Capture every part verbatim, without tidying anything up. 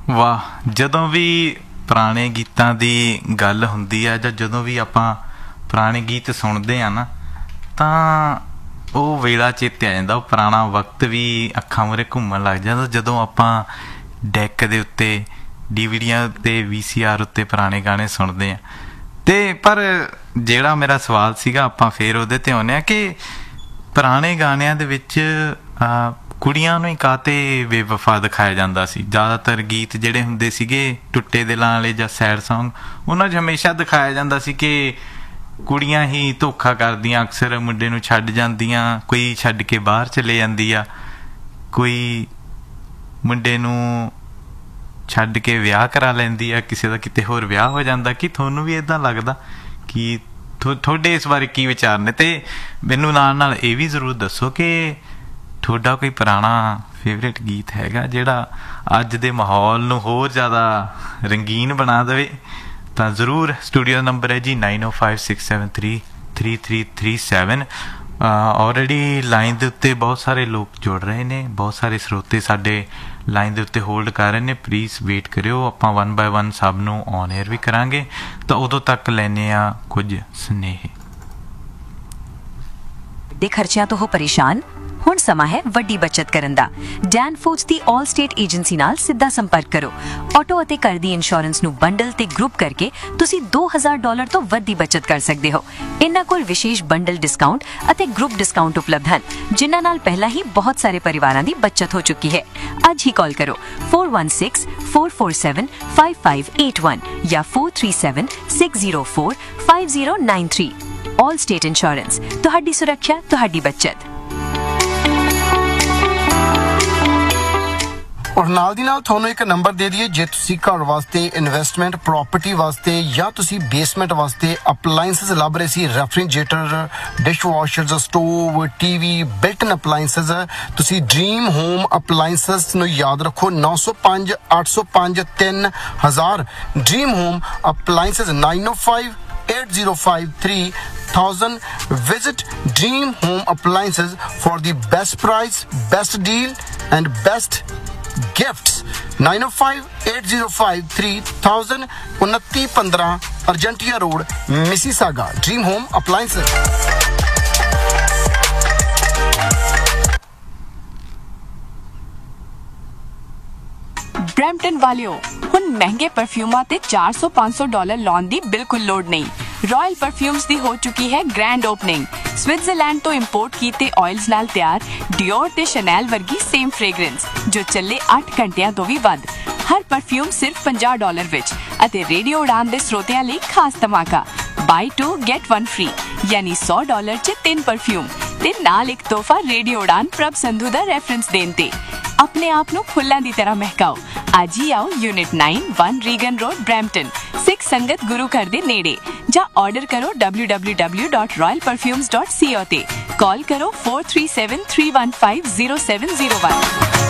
ਵਾਹ, ਜਦੋਂ ਵੀ ਪੁਰਾਣੇ ਗੀਤਾਂ ਦੀ ਗੱਲ ਹੁੰਦੀ ਹੈ ਜਾਂ ਜਦੋਂ ਵੀ ਆਪਾਂ ਪੁਰਾਣੇ ਗੀਤ ਸੁਣਦੇ ਆ ਨਾ ਤਾਂ ਉਹ ਵੇਲਾ ਚੇਤੇ ਆ ਜਾਂਦਾ। ਉਹ ਪੁਰਾਣਾ ਵਕਤ ਵੀ ਅੱਖਾਂ ਮੂਹਰੇ ਘੁੰਮਣ ਲੱਗ ਜਾਂਦਾ ਜਦੋਂ ਆਪਾਂ ਡੈਕ ਦੇ ਉੱਤੇ, ਡੀਵੀਡੀਆਂ ਉੱਤੇ, ਵੀ ਸੀ ਆਰ ਉੱਤੇ ਪੁਰਾਣੇ ਗਾਣੇ ਸੁਣਦੇ ਆ। ਅਤੇ ਪਰ ਜਿਹੜਾ ਮੇਰਾ ਸਵਾਲ ਸੀਗਾ, ਆਪਾਂ ਫਿਰ ਉਹਦੇ 'ਤੇ ਆਉਂਦੇ ਹਾਂ ਕਿ ਪੁਰਾਣੇ ਗਾਣਿਆਂ ਦੇ ਵਿੱਚ ਕੁੜੀਆਂ ਨੂੰ ਹੀ ਕਾਹਤੇ ਬੇਵਫਾ ਦਿਖਾਇਆ ਜਾਂਦਾ ਸੀ। ਜ਼ਿਆਦਾਤਰ ਗੀਤ ਜਿਹੜੇ ਹੁੰਦੇ ਸੀਗੇ ਟੁੱਟੇ ਦਿਲਾਂ ਵਾਲੇ ਜਾਂ ਸੈਡ ਸੌਂਗ, ਉਹਨਾਂ 'ਚ ਹਮੇਸ਼ਾ ਦਿਖਾਇਆ ਜਾਂਦਾ ਸੀ ਕਿ ਕੁੜੀਆਂ ਹੀ ਧੋਖਾ ਕਰਦੀਆਂ, ਅਕਸਰ ਮੁੰਡੇ ਨੂੰ ਛੱਡ ਜਾਂਦੀਆਂ, ਕੋਈ ਛੱਡ ਕੇ ਬਾਹਰ ਚਲੇ ਜਾਂਦੀ ਆ, ਕੋਈ ਮੁੰਡੇ ਨੂੰ ਛੱਡ ਕੇ ਵਿਆਹ ਕਰਾ ਲੈਂਦੀ ਆ, ਕਿਸੇ ਦਾ ਕਿਤੇ ਹੋਰ ਵਿਆਹ ਹੋ ਜਾਂਦਾ। ਕਿ ਤੁਹਾਨੂੰ ਵੀ ਇੱਦਾਂ ਲੱਗਦਾ? ਕਿ ਤੁਹਾਡੇ ਇਸ ਬਾਰੇ ਕੀ ਵਿਚਾਰ ਨੇ? ਅਤੇ ਮੈਨੂੰ ਨਾਲ ਨਾਲ ਇਹ ਵੀ ਜ਼ਰੂਰ ਦੱਸੋ ਕਿ ਤੁਹਾਡਾ ਕੋਈ ਪੁਰਾਣਾ ਫੇਵਰੇਟ ਗੀਤ ਹੈਗਾ ਜਿਹੜਾ ਅੱਜ ਦੇ ਮਾਹੌਲ ਨੂੰ ਹੋਰ ਜ਼ਿਆਦਾ ਰੰਗੀਨ ਬਣਾ ਦੇਵੇ? ਤਾਂ ਜ਼ਰੂਰ ਸਟੂਡੀਓ ਦਾ ਨੰਬਰ ਹੈ ਜੀ ਨਾਈਨ ਓ five six seven three three three three seven. Already line ਦੇ ਉੱਤੇ ਬਹੁਤ ਸਾਰੇ ਲੋਕ ਜੁੜ ਰਹੇ ਨੇ, ਬਹੁਤ ਸਾਰੇ ਸਰੋਤੇ ਸਾਡੇ ਲਾਈਨ ਦੇ ਉੱਤੇ ਹੋਲਡ ਕਰ ਰਹੇ ਨੇ। ਪਲੀਜ਼ ਵੇਟ ਕਰਿਓ, ਆਪਾਂ ਵਨ ਬਾਏ ਵਨ ਸਭ ਨੂੰ ਔਨ ਏਅਰ ਵੀ ਕਰਾਂਗੇ। ਤਾਂ ਉਦੋਂ ਤੱਕ ਲੈਂਦੇ ਹਾਂ ਕੁਝ ਸੁਨੇਹੇ। ਵੱਡੇ ਖਰਚਿਆਂ ਤੋਂ ਹੋ ਪਰੇਸ਼ਾਨ? ਹੁਣ ਸਮਾਂ ਹੈ ਵੱਡੀ ਬੱਚਤ ਕਰਨ ਦਾ। ਡੈਨ ਫੂਡਸ ਦੀ ਆਲ ਸਟੇਟ ਏਜੰਸੀ ਨਾਲ ਸਿੱਧਾ ਸੰਪਰਕ ਕਰੋ। ਆਟੋ ਅਤੇ ਘਰ ਦੀ ਇੰਸ਼ੋਰੈਂਸ ਨੂੰ ਬੰਡਲ ਤੇ ਗਰੁੱਪ ਕਰਕੇ ਤੁਸੀਂ ਦੋ ਹਜ਼ਾਰ ਡਾਲਰ ਤੋਂ ਵੱਧ ਦੀ ਬੱਚਤ ਕਰ ਸਕਦੇ ਹੋ। ਇਹਨਾਂ ਕੋਲ ਵਿਸ਼ੇਸ਼ ਬੰਡਲ ਡਿਸਕਾਊਂਟ ਅਤੇ ਗਰੁੱਪ ਡਿਸਕਾਊਂਟ ਉਪਲਬਧ ਹਨ, ਜਿਨ੍ਹਾਂ ਨਾਲ ਪਹਿਲਾਂ ਹੀ ਬਹੁਤ ਸਾਰੇ ਪਰਿਵਾਰਾਂ ਦੀ ਬੱਚਤ ਹੋ ਚੁੱਕੀ ਹੈ। ਅੱਜ ਹੀ ਕਾਲ ਕਰੋ four one six, four four seven, five five eight one ਜਾਂ four three seven, six zero four, five zero nine three। ਆਲ ਸਟੇਟ ਇੰਸ਼ੋਰੈਂਸ, ਤੁਹਾਡੀ ਸੁਰੱਖਿਆ, ਤੁਹਾਡੀ ਬੱਚਤ। ਔਰ ਨਾਲ ਦੀ ਨਾਲ ਤੁਹਾਨੂੰ ਇੱਕ ਨੰਬਰ ਦੇ ਦਈਏ, ਜੇ ਤੁਸੀਂ ਘਰ ਵਾਸਤੇ ਇਨਵੈਸਟਮੈਂਟ, ਪ੍ਰੋਪਰਟੀ ਵਾਸਤੇ ਜਾਂ ਤੁਸੀਂ ਬੇਸਮੈਂਟ ਵਾਸਤੇ ਅਪਲਾਇੰਸਸ ਲੱਭ ਰਹੇ ਸੀ, ਰੈਫਰੀਜਰੇਟਰ, ਡਿਸ਼ ਵਾਸ਼ਰਸ, ਸਟੋਵ, ਟੀਵੀ, ਬਿਲਟ-ਇਨ ਅਪਲਾਇੰਸਸ, ਤੁਸੀਂ ਡ੍ਰੀਮ ਹੋਮ ਅਪਲਾਇੰਸਸ ਨੂੰ ਯਾਦ ਰੱਖੋ ਨੌ ਸੌ ਪੰਜ, ਅੱਠ ਸੌ ਪੰਜ, ਤਿੰਨ ਹਜ਼ਾਰ। Dream home ਅਪਲਾਇੰਸਸ nine O five, eight zero five, three thousand. Visit Dream Home Appliances for the best price, best deal and best gifts. nine oh five, eight zero five, three thousand. उनतीस पंद्रह अर्जेंटिया road, Mississauga. Dream Home Appliances। Brampton ਵਾਲਿਓ, ਹੁਣ ਮਹਿੰਗੇ ਪਰਫਿਊਮਾਂ ਤੇ ਚਾਰ ਸੌ ਪੰਜ ਸੌ ਡਾਲਰ ਲਾਉਣ ਦੀ ਬਿਲਕੁਲ ਲੋੜ ਨਹੀਂ। ਰਾਇਲ ਪਰਫਿਊਮਸ ਦੀ ਹੋ ਚੁੱਕੀ ਹੈ ਗ੍ਰੈਂਡ ਓਪਨਿੰਗ। ਸਵਿਟਜ਼ਰਲੈਂਡ ਤੋਂ ਇੰਪੋਰਟ ਕੀਤੇ ਆਇਲਸ ਨਾਲ ਤਿਆਰ ਡਿਓਰ ਤੇ ਸ਼ਨੈਲ ਵਰਗੀ ਸੇਮ ਫ੍ਰੇਗਰੈਂਸ ਜੋ ਚੱਲੇ ਅੱਠ ਘੰਟਿਆਂ ਤੋਂ ਵੀ ਵੱਧ। ਹਰ ਪਰਫਿਊਮ ਸਿਰਫ ਪੰਜਾਹ ਡਾਲਰ ਵਿੱਚ। ਅਤੇ ਰੇਡੀਓ ਉਡਾਨ ਦੇ ਸਰੋਤਿਆਂ ਲਈ ਖਾਸ ਧਮਾਕਾ, ਬਾਈ ਟੂ ਗੈਟ ਵਨ ਫ੍ਰੀ, ਯਾਨੀ ਸੌ ਡਾਲਰ 'ਚ ਤਿੰਨ ਪਰਫਿਊਮ ਤੇ ਨਾਲ ਇੱਕ ਤੋਹਫਾ ਰੇਡੀਓ ਉਡਾਨ ਪ੍ਰਭ ਸੰਧੂ ਦਾ ਰੈਫਰੈਂਸ ਦੇਣ ਤੇ। ਆਪਣੇ ਆਪ ਨੂੰ ਫੁੱਲਾਂ ਦੀ ਤਰ੍ਹਾਂ ਮਹਿਕਾਓ। ਅੱਜ ਹੀ ਆਓ unit ਨਾइन, one Reagan road, Brampton, ਸਿੱਖ ਸੰਗਤ ਗੁਰੂ ਘਰ ਦੇ ਨੇੜੇ, ਜਾਂ ਆਰਡਰ ਕਰੋ w w w dot royal perfumes dot co ਤੇ। ਕਾਲ ਕਰੋ four three seven, three one five, zero seven zero one।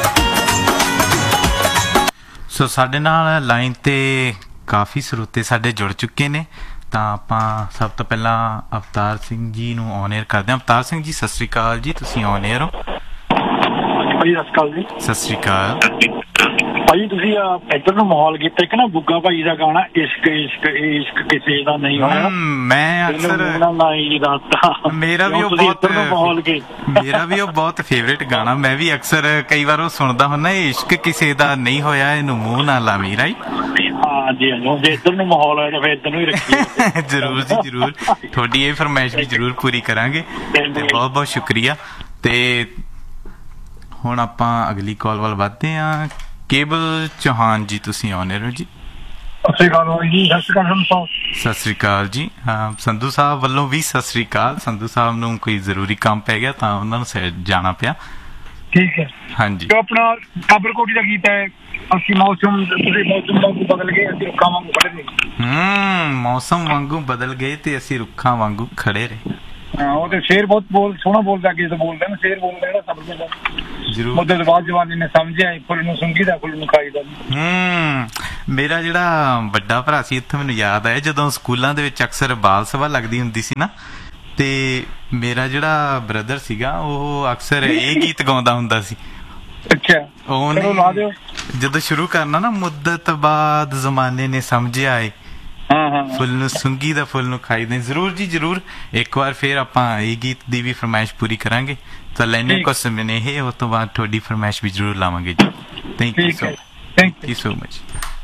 ਸੋ ਸਾਡੇ ਨਾਲ ਲਾਈਨ ਤੇ ਕਾਫੀ ਸਰੋਤੇ ਸਾਡੇ ਜੁੜ ਚੁੱਕੇ ਨੇ। ਤਾਂ ਆਪਾਂ ਸਭ ਤੋਂ ਪਹਿਲਾਂ ਅਵਤਾਰ ਸਿੰਘ ਜੀ ਨੂੰ ਔਨ ਏਅਰ ਕਰਦੇ ਹਾਂ। ਅਵਤਾਰ ਸਿੰਘ ਜੀ ਸਤਿ ਸ਼੍ਰੀ ਅਕਾਲ ਜੀ, ਤੁਸੀਂ ਔਨ ਏਅਰ ਹੋ। ਭਾਜੀ ਸਤਿ ਸ਼੍ਰੀ ਅਕਾਲ ਜੀ। ਸਤਿ ਸ਼੍ਰੀ ਅਕਾਲ ਭਾਜੀ। ਤੁਸੀਂ ਇੱਧਰ ਨੂੰ ਮਾਹੌਲ ਕੀਤਾ ਇੱਕ ਨਾ ਬੁੱਗਾ ਭਾਈ ਦਾ ਗਾਣਾ, ਇਸ਼ਕ ਇਸ਼ਕ ਇਸ਼ਕ ਕਿਸੇ ਦਾ ਨਹੀਂ ਹੋਇਆ। ਮੈਂ ਅਕਸਰ ਮੇਰਾ ਵੀ ਉਹ ਬਹੁਤ ਮੇਰਾ ਵੀ ਉਹ ਬਹੁਤ ਫੇਵਰੇਟ ਗਾਣਾ, ਮੈਂ ਵੀ ਅਕਸਰ ਕਈ ਵਾਰ ਉਹ ਸੁਣਦਾ ਹੁੰਦਾ, ਇਸ਼ਕ ਕਿਸੇ ਦਾ ਨਹੀਂ ਹੋਇਆ ਇਹਨੂੰ ਮੂੰਹ ਨਾ ਲਾਵੀਂ। ਰਾਈਟ? ਹਾਂਜੀ ਹਾਂਜੀ। ਜੇ ਇੱਧਰ ਨੂੰ ਮਾਹੌਲ ਹੋਇਆ ਤਾਂ ਫਿਰ ਇੱਧਰ ਨੂੰ ਹੀ ਰੱਖੀਏ। ਜ਼ਰੂਰ ਜੀ ਜ਼ਰੂਰ, ਤੁਹਾਡੀ ਇਹ ਫਰਮਾਇਸ਼ ਵੀ ਜ਼ਰੂਰ ਪੂਰੀ ਕਰਾਂਗੇ ਤੇ ਬਹੁਤ ਬਹੁਤ ਸ਼ੁਕਰੀਆ। ਤੇ ਹੁਣ ਆਪਾਂ ਅਗਲੀ ਕਾਲ ਵੱਲ ਵੱਧਦੇ ਹਾਂ। ਕੇਵਲ ਚੌਹਾਨ ਜੀ, ਤੁਸੀਂ ਆਨ ਏਅਰ ਹੋ ਜੀ। ਸਤਿ ਸ਼੍ਰੀ ਅਕਾਲ ਜੀ। ਸਤਿ ਸ਼੍ਰੀ ਅਕਾਲ ਸੰਧੂ। ਸਤਿ ਸ਼੍ਰੀ ਅਕਾਲ ਜੀ। ਸੰਧੂ ਸਾਹਿਬ ਵੱਲੋਂ ਵੀ ਸਤਿ ਸ਼੍ਰੀ ਅਕਾਲ। ਸੰਧੂ ਸਾਹਿਬ ਨੂੰ ਕੋਈ ਜ਼ਰੂਰੀ ਕੰਮ ਪੈ ਗਿਆ ਤਾਂ ਉਹਨਾਂ ਨੂੰ ਜਾਣਾ ਪਿਆ। ਠੀਕ ਹੈ। ਹਾਂਜੀ। ਆਪਣਾ ਕਾਬਰਕੋਟੀ ਦਾ ਗੀਤ ਹੈ, ਅਸੀਂ ਮੌਸਮ ਮੌਸਮ ਵਾਂਗੂ ਬਦਲ ਗਏ, ਅਸੀਂ ਰੁੱਖਾਂ ਵਾਂਗੂ ਖੜੇ ਰਹੇ। ਹਮ ਮੌਸਮ ਵਾਂਗੂ ਬਦਲ ਗਏ ਤੇ ਅਸੀਂ ਰੁੱਖਾਂ ਵਾਂਗੂ ਖੜੇ ਰਹੇ। ਹਾਂ, ਉਹ ਤੇ ਸ਼ੇਰ ਬਹੁਤ ਬੋਲ ਸੋਹਣਾ ਬੋਲਦਾ, ਅੱਗੇ ਤੋਂ ਬੋਲਦਾ ਨਾ, ਸ਼ੇਰ ਬੋਲਦਾ ਜਿਹੜਾ ਸਭ ਤੋਂ ਜ਼ਰੂਰ। ਮੁੱਦੇ ਬਾਅਦ ਜਵਾਨੀ ਨੇ ਸਮਝਿਆ ਫੁੱਲ ਨੂੰ ਸੁੰਘੀ ਦਾ ਫੁੱਲ ਨੂੰ ਖਾਈ ਦਾ। ਹਮ ਮੇਰਾ ਜਿਹੜਾ ਵੱਡਾ ਭਰਾ ਸੀ, ਇੱਥੇ ਮੈਨੂੰ ਯਾਦ ਆਇਆ ਜਦੋਂ ਸਕੂਲਾਂ ਦੇ ਵਿੱਚ ਅਕਸਰ ਬਾਲ ਸਭਾ ਲੱਗਦੀ ਹੁੰਦੀ ਸੀ ਨਾ, ਤੇ ਮੇਰਾ ਜਿਹੜਾ ਬ੍ਰਦਰ ਸੀਗਾ ਉਹ ਅਕਸਰ ਇਹ ਗੀਤ ਗਾਉਂਦਾ ਹੁੰਦਾ ਸੀ। ਅੱਛਾ, ਉਹਨੇ ਲਾ ਦਿਓ। ਜਦੋਂ ਸ਼ੁਰੂ ਕਰਨਾ ਨਾ, ਮੁੱਦਤ ਬਾਅਦ ਜ਼ਮਾਨੇ ਨੇ ਸਮਝਿਆ ਏ, ਹਾਂ ਹਾਂ ਫੁੱਲ ਨੂੰ ਸੁੰਗੀ ਦਾ ਫੁੱਲ ਨੂੰ ਖਾਈ ਦੇ। ਜ਼ਰੂਰ ਜੀ ਜ਼ਰੂਰ, ਇੱਕ ਵਾਰ ਫਿਰ ਆਪਾਂ ਇਹ ਗੀਤ ਦੀ ਵੀ ਫਰਮਾਇਸ਼ ਪੂਰੀ ਕਰਾਂਗੇ। ਤਾਂ ਲੈਣੇ ਠੀਕ। ਕੁਛ ਸਮੇਂ ਇਹ, ਉਸ ਤੋਂ ਬਾਅਦ ਤੁਹਾਡੀ ਫਰਮਾਇਸ਼ ਵੀ ਜ਼ਰੂਰ ਲਾਵਾਂਗੇ ਜੀ। ਥੈਂਕ ਯੂ ਠੀਕ ਸੋ ਹੈ, thank thank you so much.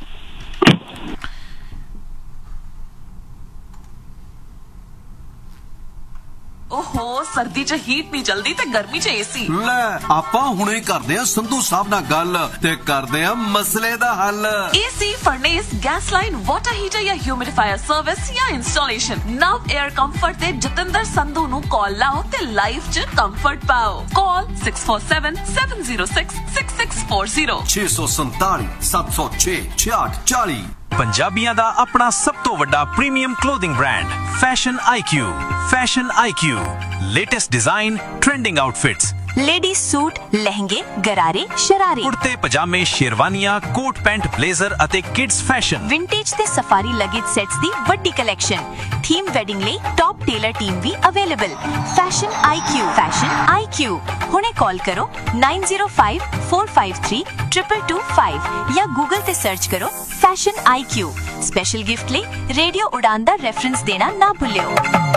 ਓਹੋ, ਸਰਦੀ 'ਚ ਹੀਟ ਨਹੀਂ ਜਲਦੀ ਤੇ ਗਰਮੀ 'ਚ ਏਸੀ। ਲੈ ਆਪਾਂ ਹੁਣੇ ਕਰਦੇ ਆ ਸੰਧੂ ਸਾਹਿਬ ਨਾਲ ਗੱਲ ਤੇ ਕਰਦੇ ਆ ਮਸਲੇ ਦਾ ਹੱਲ। AC, ਫਰਨੇਸ, gas line, water heater ਜਾਂ ਹਿਊਮਿਡੀਫਾਇਰ ਸਰਵਿਸ ਜਾਂ ਇੰਸਟਾਲੇਸ਼ਨ, ਨਵ 에ਅਰ ਕੰਫਰਟ ਤੇ ਜਤਿੰਦਰ ਸੰਧੂ ਨੂੰ ਕਾਲ ਲਾਓ ਤੇ ਲਾਈਫ 'ਚ ਕੰਫਰਟ ਪਾਓ। ਕਾਲ six four seven seven zero six six six four zero ਛੇ ਸੌ ਸੰਤਾਲੀ ਸੱਤ ਸੌ ਛੇ ਛਿਆਹਠ ਚਾਲੀ। ਪੰਜਾਬੀਆਂ ਦਾ ਆਪਣਾ ਸਭ ਤੋਂ ਵੱਡਾ premium clothing brand fashion IQ. Fashion IQ, latest design, trending outfits, lady suit, ਲਹਿੰਗੇ, ਗਰਾਰੇ, ਸ਼ਰਾਰੇ, ਕੁੜਤੇ ਪਜਾਮੇ, ਸ਼ੇਰਵਾਨੀਆਂ, ਕੋਟ ਪੈਂਟ, ਬਲੇਜ਼ਰ ਅਤੇ ਕਿਡਸ ਫੈਸ਼ਨ। ਵਿੰਟੇਜ ਤੇ ਸਫਾਰੀ ਲਗੇਜ ਸੈਟਸ ਦੀ ਵੱਡੀ ਕਲੈਕਸ਼ਨ। ਥੀਮ ਵੈਡਿੰਗ ਲਈ ਟੌਪ ਟੇਲਰ ਟੀਮ ਵੀ available. Fashion IQ. Fashion IQ, ਹੁਣੇ ਕਾਲ ਕਰੋ nine zero five four five three two two two five ਜਾਂ ਗੂਗਲ ਤੇ search ਕਰੋ fashion IQ. Special gift ਲਈ radio ਉਡਾਨ ਦਾ reference ਦੇਣਾ ਨਾ ਭੁੱਲਿਓ।